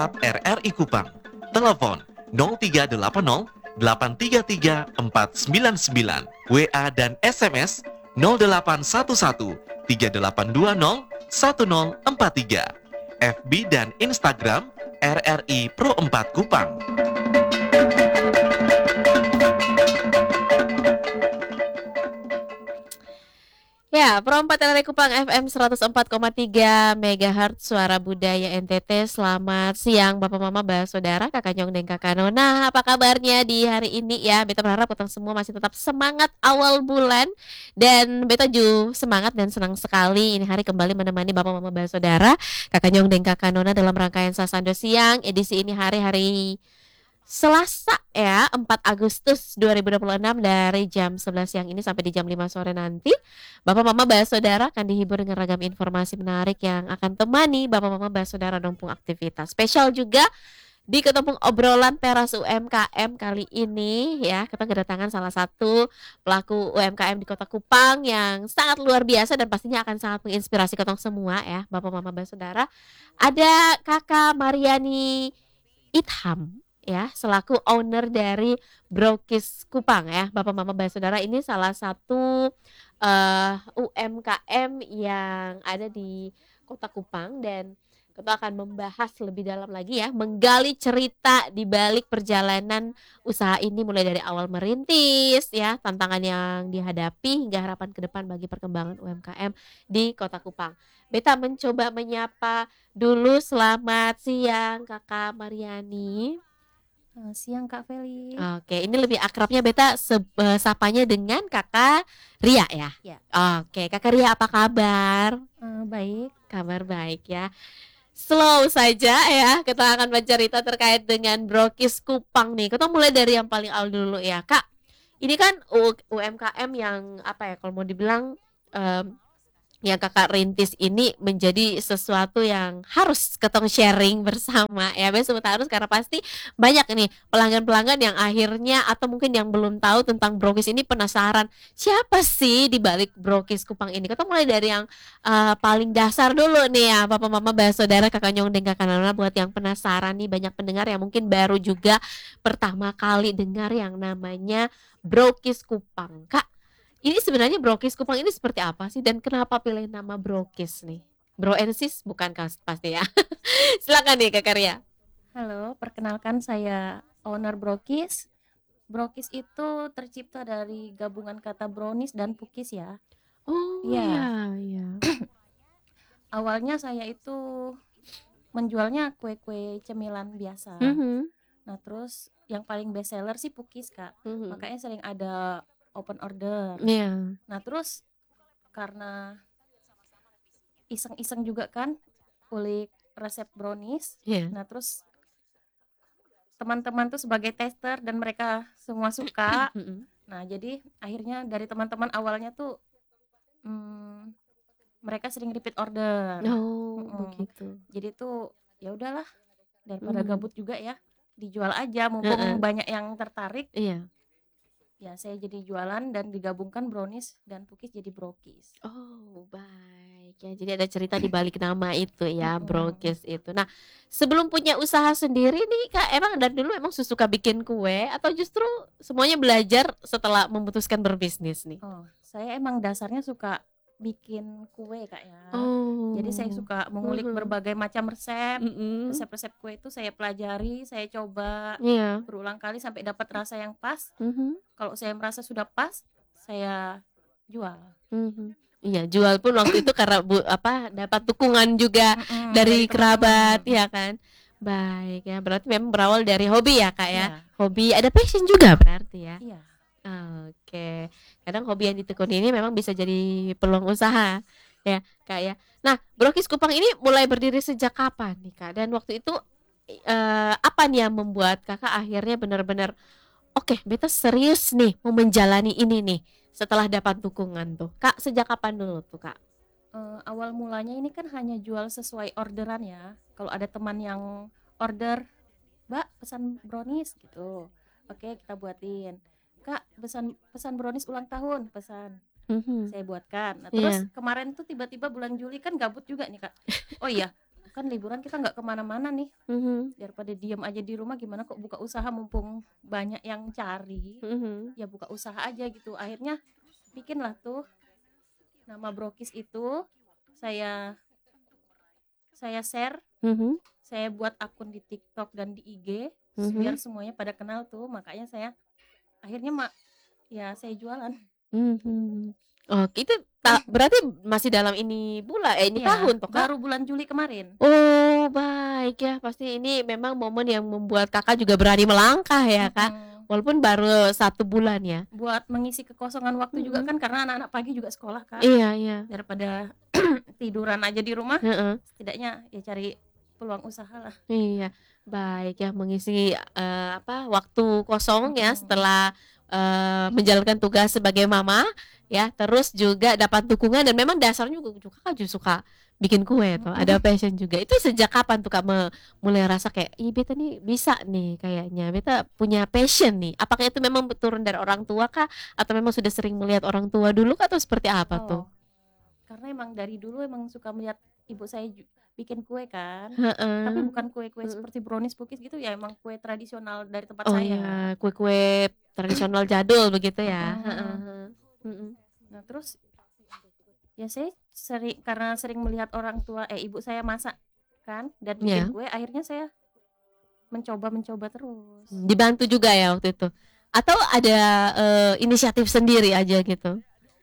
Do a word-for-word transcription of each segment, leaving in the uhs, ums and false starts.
WhatsApp R R I Kupang. Telepon nol tiga delapan nol delapan tiga tiga empat sembilan sembilan. W A dan S M S nol delapan satu satu tiga delapan dua nol satu nol empat tiga. F B dan Instagram R R I Pro empat Kupang. Ya, Pro empat R R I Kupang F M seratus empat koma tiga Megahertz Suara Budaya N T T. Selamat siang Bapak Mama, Bah Saudara, Kakak Nyong dan Kakak Nona. Apa kabarnya di hari ini ya? Beta berharap kita semua masih tetap semangat awal bulan. Dan Beta juga semangat dan senang sekali ini hari kembali menemani Bapak Mama, Bah Saudara, Kakak Nyong dan Kakak Nona dalam rangkaian Sasando Siang. Edisi ini hari-hari Selasa ya, empat Agustus dua ribu dua puluh enam, dari jam sebelas siang ini sampai di jam lima sore nanti. Bapak Mama Bah Saudara akan dihibur dengan ragam informasi menarik yang akan temani Bapak Mama Bah Saudara numpung aktivitas. Spesial juga di ketempung obrolan teras U M K M kali ini ya, kita kedatangan salah satu pelaku U M K M di Kota Kupang yang sangat luar biasa dan pastinya akan sangat menginspirasi kita semua ya, Bapak Mama Bah Saudara. Ada Kakak Mariani Itham ya, selaku owner dari Brokis Kupang ya, Bapak Mama Bah Saudara. Ini salah satu uh, U M K M yang ada di Kota Kupang dan kita akan membahas lebih dalam lagi ya, menggali cerita di balik perjalanan usaha ini mulai dari awal merintis ya, tantangan yang dihadapi hingga harapan ke depan bagi perkembangan U M K M di Kota Kupang. Beta mencoba menyapa dulu. Selamat siang Kakak Mariani. Uh, siang Kak Feli. Oke, ini lebih akrabnya Beta se- uh, sapanya dengan Kakak Ria ya. Ya. Oke, Kakak Ria apa kabar? Uh, baik. Kabar baik ya. Slow saja ya, kita akan bercerita terkait dengan Brokis Kupang nih. Kita mulai dari yang paling awal dulu ya, Kak. Ini kan U- UMKM yang apa ya, kalau mau dibilang um, yang Kakak rintis ini menjadi sesuatu yang harus ketong sharing bersama ya, Bes, harus, karena pasti banyak nih pelanggan-pelanggan yang akhirnya atau mungkin yang belum tahu tentang Brokis ini, penasaran siapa sih di balik Brokis Kupang ini. Kita mulai dari yang uh, paling dasar dulu nih ya, Bapak Mama Bah Saudara, Kakak Nyong dan Kakak Nana, buat yang penasaran nih, banyak pendengar yang mungkin baru juga pertama kali dengar yang namanya Brokis Kupang. Kak, ini sebenarnya Brokis Kupang ini seperti apa sih dan kenapa pilih nama Brokis nih? Bro and sis bukan kas pasti ya. Silakan nih Kak Ria. Halo, perkenalkan saya owner Brokis. Brokis itu tercipta dari gabungan kata brownies dan pukis ya. Oh Iya. iya, iya. Awalnya saya itu menjualnya kue-kue cemilan biasa. Mhm. Nah terus yang paling best seller sih pukis Kak. Mhm. Makanya sering ada open order. Iya. Nah terus karena iseng-iseng juga kan ulik resep brownies. Iya. Nah terus teman-teman tuh sebagai tester dan mereka semua suka. Mhm. Nah jadi akhirnya dari teman-teman awalnya tuh hmm, mereka sering repeat order. Oh, Mm-mm. begitu. Jadi tuh ya udahlah, daripada Mhm. gabut juga ya, dijual aja mumpung Heeh. banyak yang tertarik. Iya. Ya saya jadi jualan dan digabungkan brownies dan pukis jadi Brokis. Oh, baik ya. Jadi ada cerita di balik nama itu ya, Mm-mm. Brokis itu. Nah, sebelum punya usaha sendiri nih Kak, emang dari dulu emang suka bikin kue atau justru semuanya belajar setelah memutuskan berbisnis nih? Oh, saya emang dasarnya suka bikin kue Kak ya. Oh. Jadi saya suka mengulik Mhm. berbagai macam resep. Mm-mm. Resep-resep kue itu saya pelajari, saya coba Iya. berulang kali sampai dapat rasa yang pas. Mhm. Kalau saya merasa sudah pas, saya jual. Mhm. Iya, jual pun waktu itu karena bu, apa dapat dukungan juga Mm-mm, dari dari kerabat teman-teman. ya kan. Baik ya, berarti memang berawal dari hobi ya Kak ya. Iya. Hobi, ada passion juga berarti ya. Iya. Oke, kadang hobi yang ditekuni ini memang bisa jadi peluang usaha ya Kak ya. Nah, Brokis Kupang ini mulai berdiri sejak kapan nih Kak? Dan waktu itu eh, apa nih yang membuat Kakak akhirnya benar-benar oke, beta serius nih mau menjalani ini nih setelah dapat dukungan tuh. Kak, sejak kapan dulu tuh Kak? Eh, awal mulanya ini kan hanya jual sesuai orderan ya. Kalau ada teman yang order, Mbak pesan brownies gitu, oke kita buatin. Kak pesan pesan brownies ulang tahun, pesan, Mhm. saya buatkan. Nah Iya. terus kemarin tuh tiba-tiba bulan Juli kan gabut juga nih Kak. Oh iya, kan liburan kita nggak kemana-mana nih, Mhm. daripada diem aja di rumah gimana kok buka usaha mumpung banyak yang cari, Mhm. ya buka usaha aja gitu. Akhirnya bikinlah tuh nama Brokis itu, saya saya share, Mhm. saya buat akun di TikTok dan di I G Mhm. biar semuanya pada kenal tuh, makanya saya akhirnya mak ya saya jualan. Mhm. Oke, itu ta berarti masih dalam ini bula eh, ini Iya, tahun toh, Kak? baru bulan Juli kemarin. Oh, baik ya. Pasti ini memang momen yang membuat Kakak juga berani melangkah ya, Kak? Mhm. Walaupun baru satu bulan ya? Buat mengisi kekosongan waktu juga Mhm. kan karena anak-anak pagi juga sekolah, Kak. Iya iya. Daripada tiduran aja di rumah, Heeh. setidaknya ya cari peluang usahalah. Iya, baik ya mengisi, eee, apa, waktu kosong ya Mhm. setelah, eee, menjalankan tugas sebagai mama ya, terus juga dapat dukungan dan memang dasarnya juga juga Kakak juga suka bikin kue tuh, ada Mhm. passion juga. Itu sejak kapan tuh, Kak, me mulai rasa kayak, "Ih, beta nih bisa nih kayaknya, beta punya passion nih." Apakah itu memang turun dari orang tua kah? Atau memang sudah sering melihat orang tua dulu kah atau seperti apa tuh? Oh, karena emang dari dulu emang suka melihat ibu saya ju bikin kue kan, tapi Heeh. bukan kue-kue Mhm. seperti brownies, cookies gitu ya, emang kue tradisional dari tempat Oh saya. ya, kue-kue tradisional jadul begitu ya? Heeh Mhm. heeh. Mhm. Nah terus ya saya sering karena sering melihat orang tua eh, ibu saya masak kan dan bikin Iya. kue, akhirnya saya mencoba-mencoba terus. Mmm, dibantu juga ya waktu itu? Atau ada, eee, inisiatif sendiri aja gitu?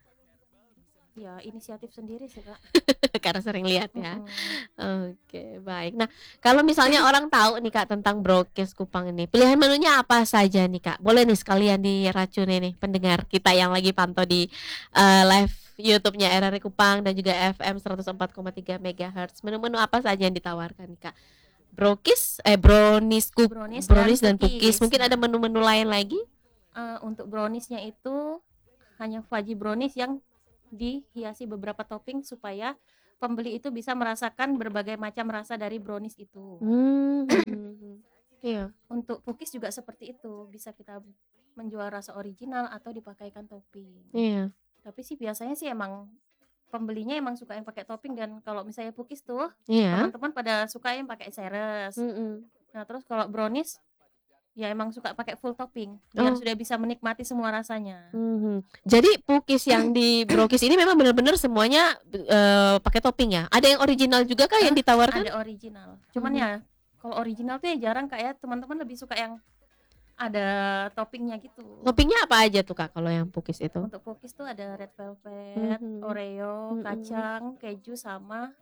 Ya inisiatif sendiri sih, Kak. Karena sering lihat ya? Mhm. Oke, baik. Nah, kalau misalnya orang tahu nih, Kak, tentang Brokis Kupang ini, pilihan menunya apa saja nih, Kak? Boleh nih sekalian diracuni nih pendengar kita yang lagi pantau di, eee, live YouTube-nya R R I Kupang dan juga F M seratus empat koma tiga megahertz. Menu-menu apa saja yang ditawarkan nih, Kak? Brokis eh, brownies kup Brownies dan brownies dan cookies, cookies. mungkin ada Nah, menu-menu lain lagi? eee, untuk brownies-nya itu hanya fudgy brownies yang dihiasi beberapa topping supaya pembeli itu bisa merasakan berbagai macam rasa dari brownies itu. Mmm, mhm mhm. Iya. Untuk cookies juga seperti itu, bisa kita menjual rasa original atau dipakaikan topping. Iya. Tapi sih biasanya sih emang pembelinya emang suka yang pakai topping dan kalau misalnya cookies tuh Iya. teman-teman pada suka yang pakai cheres. Mhm. Nah, terus kalau brownies ya emang suka pakai full topping biar Oh. sudah bisa menikmati semua rasanya. Mhm. Jadi cookies yang di Brokis ini memang benar-benar semuanya, eee, pakai topping ya? Ada yang original juga kah yang Eh, ditawarkan? ada original. Cuman Mhm. ya kalau original tuh ya jarang Kak ya, teman-teman lebih suka yang ada toppingnya gitu. Toppingnya apa aja tuh, Kak, kalau yang cookies itu? Untuk cookies tuh ada red velvet, Mhm. Oreo, Mhm. kacang, keju, sama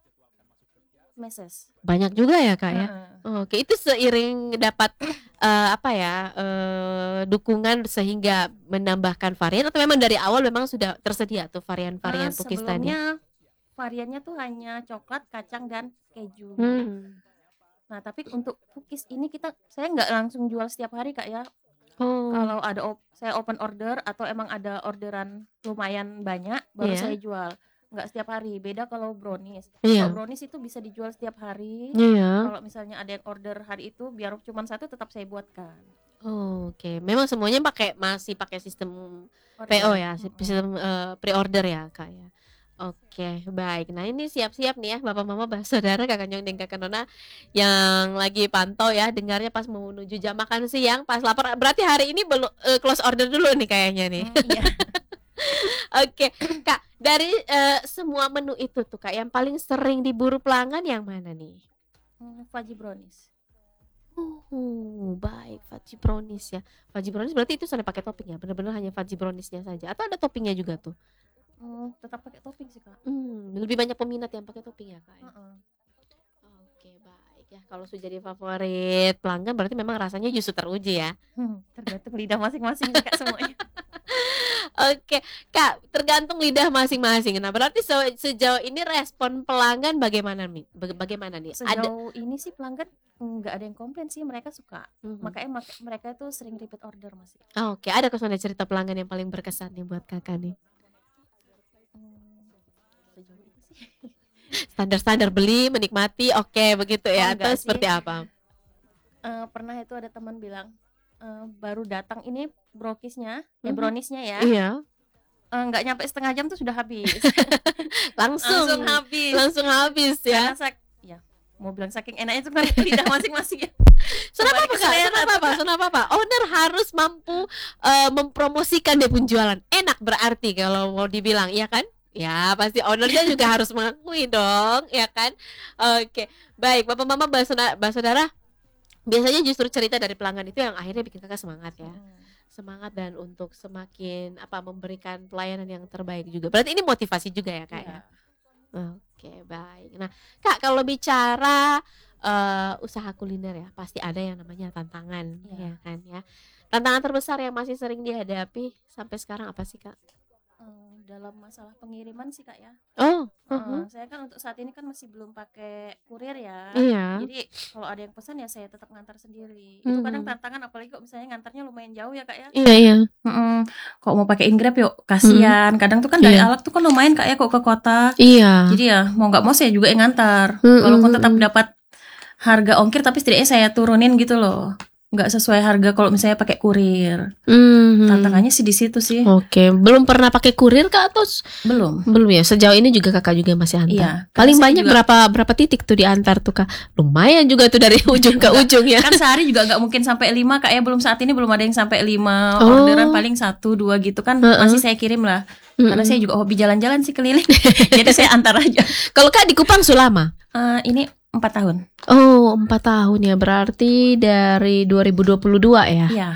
meses. Banyak juga ya, Kak, ya? Heeh. Oke, itu seiring dapat, eee, apa ya, eee, dukungan sehingga menambahkan varian atau memang dari awal memang sudah tersedia tuh Eee, varian-varian cookies tadi? sebelumnya variannya tuh hanya coklat, kacang, dan keju. Mmm. Nah, tapi untuk cookies ini kita saya nggak langsung jual setiap hari, Kak, ya. Oh. Kalau ada op saya open order atau emang ada orderan lumayan banyak, baru saya Iya. jual, nggak setiap hari. Beda kalau brownies. Kalau Iya. brownies itu bisa dijual setiap hari, Iya. kalau misalnya ada yang order hari itu, biar cuman satu tetap saya buatkan. Oke, memang semuanya pakai masih pakai sistem P O Order, ya, sis mhm. sistem, eee, pre-order ya, Kak, ya? Oke, baik. Nah, ini siap-siap nih ya Bapak Mama bah saudara, Kakak Nyong dan Kakak Nona yang lagi pantau ya, dengarnya pas mau menuju jam makan siang, pas lapar. Berarti hari ini belu eee, close order dulu nih kayaknya nih. Mmm, iya. Oke, Kak, dari, eee, semua menu itu tuh, Kak, yang paling sering diburu pelanggan yang mana nih? Mmm, fudgy brownies. Oh, baik, fudgy brownies ya. Fudgy brownies berarti itu sudah pakai topping ya? Benar-benar hanya fudgy brownies-nya saja atau ada toppingnya juga tuh? Mmm, tetap pakai topping sih, Kak. Mmm, lebih banyak peminat yang pakai topping ya, Kak, ya? Heeh. Oke, baik ya. Kalau sudah jadi favorit pelanggan berarti memang rasanya justru teruji ya? Tergantung lidah masing-masing sih, Kak, semuanya. Oke, Kak, tergantung lidah masing-masing. Nah, berarti se sejauh ini respon pelanggan bagaimana mi baga bagaimana nih? Ada Sejauh ini sih pelanggan nggak ada yang komplain sih, mereka suka. Mhm. Makanya mak mereka itu sering repeat order masih. Oke, ada ada cerita pelanggan yang paling berkesan nih buat Kakak nih? Mmm, sejauh ini sih Standar-standar beli, menikmati, oke begitu Oh, ya? Atau enggak sih. seperti apa? Eee, pernah itu ada teman bilang, eee, baru datang ini brokisnya eh, Mhm. brownies-nya ya, Iya. eee, nggak nyampe setengah jam tuh sudah habis. Langsung Langsung habis. langsung habis ya? Karena sak ya, mau bilang saking enaknya itu kan lidah masing-masing ya. Kenapa Kembali ke Kak? selera Kenapa tuh, Pak? Kenapa Pak? Owner harus mampu eh, mempromosikan dia penjualan. Enak berarti kalau mau dibilang, ya kan? Ya, pasti ownernya juga harus mengakui dong, ya kan? Oke, baik. Bapak Mama Mbak Saudara, Mbak Saudara, biasanya justru cerita dari pelanggan itu yang akhirnya bikin Kakak semangat ya. Hmm. Semangat dan untuk semakin apa memberikan pelayanan yang terbaik juga. Berarti ini motivasi juga ya, Kak ya? Iya. Oke, baik. Nah, Kak, kalau bicara eh, usaha kuliner ya, pasti ada yang namanya tantangan, Iya. ya kan ya. Tantangan terbesar yang masih sering dihadapi sampai sekarang apa sih, Kak? Eh, dalam masalah pengiriman sih Kak ya. Oh, Eh, mhm. saya kan untuk saat ini kan masih belum pakai kurir ya. Iya. Jadi kalau ada yang pesan ya saya tetap ngantar sendiri. Itu kadang Mhm. tantangan apalagi kok misalnya ngantarnya lumayan jauh ya Kak ya. Iya, iya. Mm-mm. Kok mau pakai Ingrab yuk kasihan. Kadang tuh kan dari Iya. Alak tuh kan lumayan Kak ya kok ke kota. Iya. Jadi ya mau nggak mau saya juga yang ngantar. Mm-mm, Walaupun tetap mm-mm. dapat harga ongkir tapi setidaknya saya turunin gitu loh. Nggak sesuai harga kalau misalnya pakai kurir. Mhm. Tantangannya sih di situ sih. Oke, belum pernah pakai kurir Kak atau s- Belum. belum ya? Sejauh ini juga Kakak juga masih antar. Iya. Paling Karena saya banyak juga- berapa berapa titik tuh diantar tuh Kak? Lumayan juga tuh dari ujung ke ujung ya. Kan sehari juga nggak mungkin sampai lima Kak ya. Belum saat ini belum ada yang sampai lima. Oh. Orderan paling satu dua gitu kan Heeh. masih saya kirim lah. Karena Mm-mm. saya juga hobi jalan-jalan sih keliling. Jadi saya antar aja. Kalau Kak di Kupang Sulama. Eh, ini empat tahun. Oh, empat tahun ya. Berarti dari dua ribu dua puluh dua ya. Iya.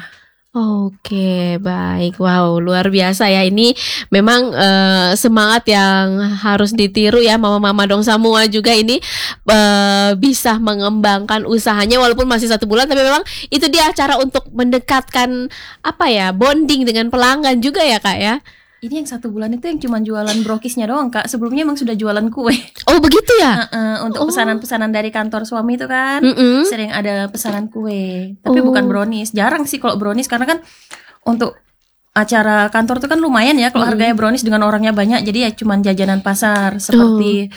Oke, baik. Wow, luar biasa ya. Ini memang eh, semangat yang harus ditiru ya, mama-mama dong semua juga ini eh, bisa mengembangkan usahanya walaupun masih satu bulan, tapi memang itu dia cara untuk mendekatkan apa ya, bonding dengan pelanggan juga ya Kak ya. Ini yang satu bulan itu yang cuma jualan brokisnya doang Kak. Sebelumnya emang sudah jualan kue. Oh begitu ya. Heeh, untuk Oh. pesanan-pesanan dari kantor suami itu kan Mm-mm. sering ada pesanan kue. Tapi Oh. bukan brownies. Jarang sih kalau brownies karena kan untuk acara kantor tuh kan lumayan ya kalau Mm-mm. harganya brownies dengan orangnya banyak. Jadi ya cuman jajanan pasar seperti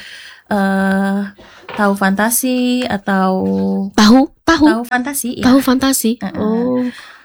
eh tahu fantasi atau Tahu, tahu, tahu fantasi ya. tahu fantasi. Heeh. Oh,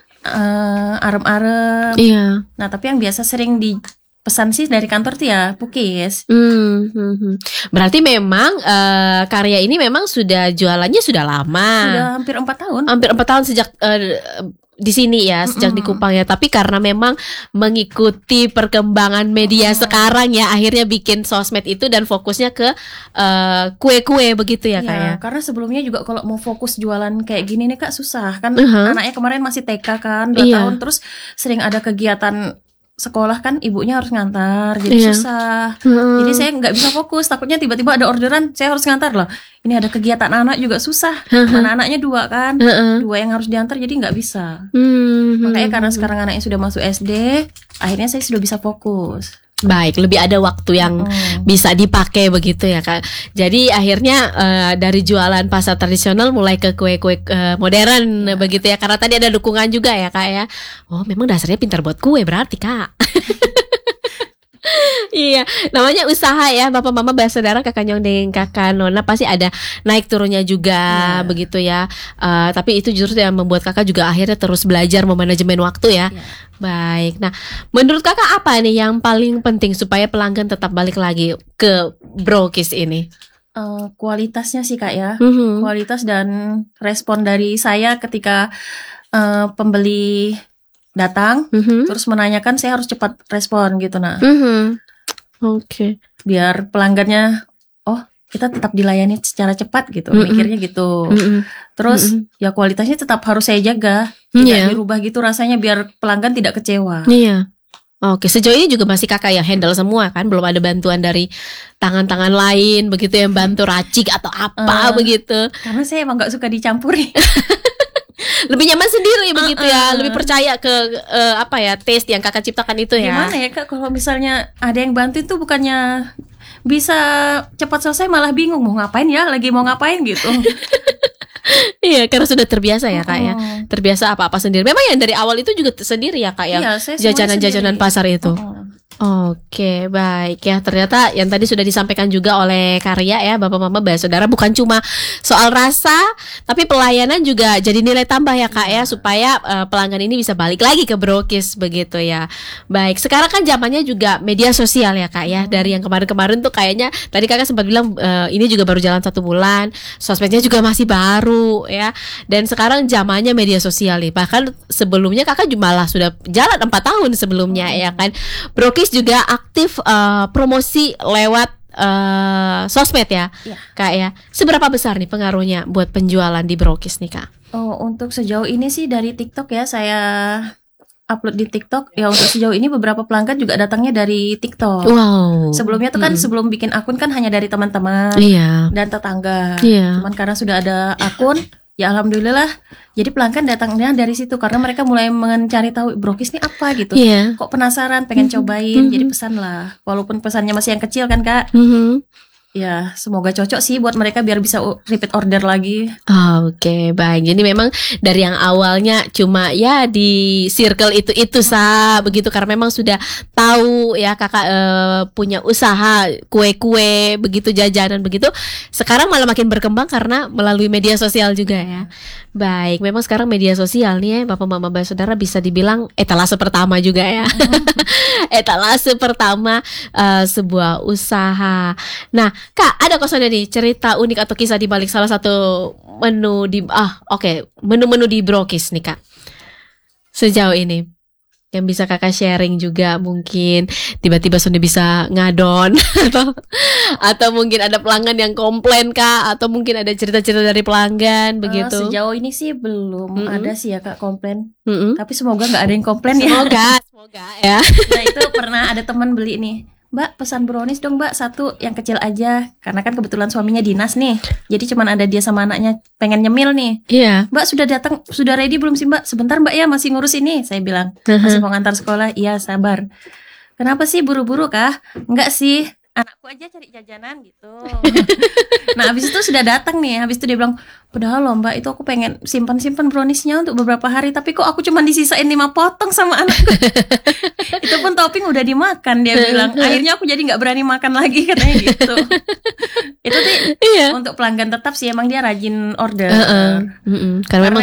Eh, arem-arem. iya. Nah, tapi yang biasa sering dipesan sih dari kantor tuh ya pukis. Hmm, hmm, hmm. Berarti memang eh, karya ini memang sudah jualannya sudah lama. Sudah hampir empat tahun. Hampir empat tahun sejak eh, di sini ya, sejak di Mm-mm. Kupang ya. Tapi karena memang mengikuti perkembangan media Mm-mm. sekarang ya, akhirnya bikin sosmed itu dan fokusnya ke eh, kue-kue begitu ya Kak ya. Iya, karena sebelumnya juga kalau mau fokus jualan kayak gini nih Kak susah kan. Uh-huh. Anaknya kemarin masih T K kan, dua Iya. tahun terus sering ada kegiatan sekolah kan ibunya harus ngantar jadi Iya. susah. Hmm. Jadi saya nggak bisa fokus, takutnya tiba-tiba ada orderan saya harus ngantar loh. Ini ada kegiatan anak juga susah. Uh-huh. Anak-anaknya dua kan. Uh-uh. Dua yang harus diantar jadi nggak bisa. Hmm, Makanya hmm, karena hmm. sekarang anaknya sudah masuk S D, akhirnya saya sudah bisa fokus. Baik, lebih ada waktu yang Hmm. bisa dipakai begitu ya Kak. Jadi akhirnya eh, dari jualan pasar tradisional mulai ke kue-kue eh, modern Ya. begitu ya. Karena tadi ada dukungan juga ya Kak ya. Oh, memang dasarnya pintar buat kue berarti Kak. Iya, namanya usaha ya, Bapak Mama Saudara, Kakak Nyong dan Kakak Nona pasti ada naik turunnya juga Iya. begitu ya. Eh, tapi itu justru yang membuat Kakak juga akhirnya terus belajar memanajemen waktu ya. Iya. Baik. Nah, menurut Kakak apa nih yang paling penting supaya pelanggan tetap balik lagi ke Brokis ini? Eh, kualitasnya sih Kak ya. Mhm. Kualitas dan respon dari saya ketika eh, pembeli datang Mhm. terus menanyakan, saya harus cepat respon gitu. Nah, Mhm. Oke. biar pelanggannya oh kita tetap dilayani secara cepat gitu, Mm-mm. mikirnya gitu. Mhm. Terus Mm-mm. ya kualitasnya tetap harus saya jaga, tidak Iya. dirubah gitu rasanya biar pelanggan tidak kecewa. Iya. Oke, sejauh ini juga masih Kakak yang handle semua kan? Belum ada bantuan dari tangan-tangan lain begitu yang bantu racik atau apa Eh. begitu. Karena saya emang nggak suka dicampuri. Lebih nyaman sendiri begitu ya, Uh-uh. lebih percaya ke eh, apa ya, taste yang Kakak ciptakan itu ya. Gimana ya Kak, kalau misalnya ada yang bantu itu bukannya bisa cepat selesai, malah bingung mau ngapain ya, lagi mau ngapain gitu. Iya, karena sudah terbiasa ya Kak ya. Oh. Terbiasa apa-apa sendiri. Memang yang dari awal itu juga t- sendiri ya Kak ya. Iya, saya semuanya Jajanan-jajanan sendiri. pasar itu. Oh. Oke, baik ya. Ternyata yang tadi sudah disampaikan juga oleh Karya ya, Bapak Mama Bah Saudara, bukan cuma soal rasa, tapi pelayanan juga jadi nilai tambah ya Kak ya, supaya uh, pelanggan ini bisa balik lagi ke Brokis begitu ya. Baik, sekarang kan zamannya juga media sosial ya Kak ya. Dari yang kemarin-kemarin tuh kayaknya tadi Kakak sempat bilang uh, ini juga baru jalan satu bulan, sosmednya juga masih baru ya. Dan sekarang zamannya media sosial nih. Bahkan sebelumnya Kakak juga malah sudah jalan empat tahun sebelumnya ya kan. Brokis juga aktif uh, promosi lewat uh, sosmed ya, Iya. Kak ya. Seberapa besar nih pengaruhnya buat penjualan di Brokis nih Kak? Oh, untuk sejauh ini sih dari TikTok ya, saya upload di TikTok. Ya untuk sejauh ini beberapa pelanggan juga datangnya dari TikTok. Wow. Sebelumnya tuh kan Mm-mm. sebelum bikin akun kan hanya dari teman-teman Iya. dan tetangga. Iya. Cuman karena sudah ada akun, ya alhamdulillah. Jadi pelanggan datangnya dari situ karena mereka mulai mencari tahu Brokis ini apa gitu. Iya. Kok penasaran, pengen Mhm. cobain, jadi Mhm. pesan lah. Walaupun pesannya masih yang kecil kan Kak. Mhm. Ya semoga cocok sih buat mereka biar bisa u- repeat order lagi. Oke, baik. Jadi memang dari yang awalnya cuma ya di circle itu-itu sah begitu, karena memang sudah tahu ya Kakak eh, punya usaha kue-kue begitu, jajanan begitu. Sekarang malah makin berkembang karena melalui media sosial juga ya. Baik, memang sekarang media sosial nih ya Bapak Mama Bah Saudara bisa dibilang etalase pertama juga ya. Etalase pertama eh, sebuah usaha. Nah, Kak, ada kosongnya nih cerita unik atau kisah di balik salah satu menu di ah oke menu-menu di Brokis nih Kak sejauh ini yang bisa Kakak sharing juga, mungkin tiba-tiba sudah bisa ngadon atau atau mungkin ada pelanggan yang komplain Kak, atau mungkin ada cerita-cerita dari pelanggan Eh, begitu. sejauh ini sih belum Mm-mm. ada sih ya Kak komplain. Mm-mm. Tapi semoga nggak ada yang komplain ya. Semoga, semoga ya. Nah itu pernah ada teman beli nih, Mbak pesan brownies dong Mbak, satu yang kecil aja. Karena kan kebetulan suaminya dinas nih, jadi cuman ada dia sama anaknya pengen nyemil nih. Iya. Mbak sudah datang, sudah ready belum sih Mbak? Sebentar Mbak ya, masih ngurus ini. Saya bilang masih mau ngantar sekolah. Iya sabar. Kenapa sih buru-buru kah? Enggak sih, anakku aja cari jajanan gitu. Nah habis itu sudah datang nih, habis itu dia bilang, padahal loh Mbak itu aku pengen simpan-simpan browniesnya untuk beberapa hari, tapi kok aku cuma disisain lima potong sama anakku. Itu pun topping udah dimakan, dia bilang. Akhirnya aku jadi nggak berani makan lagi katanya gitu. Itu sih Iya. untuk pelanggan tetap sih, emang dia rajin order. Heeh. Mm-mm. Karena Karena memang